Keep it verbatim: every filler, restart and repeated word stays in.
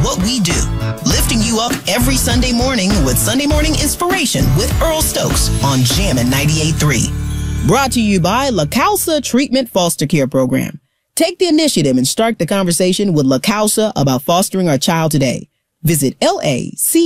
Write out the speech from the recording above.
what we do. Lifting you up every Sunday morning with Sunday Morning Inspiration with Earl Stokes on Jammin' ninety-eight point three. Brought to you by La Causa Treatment Foster Care Program. Take the initiative and start the conversation with La Causa about fostering our child today. Visit L A C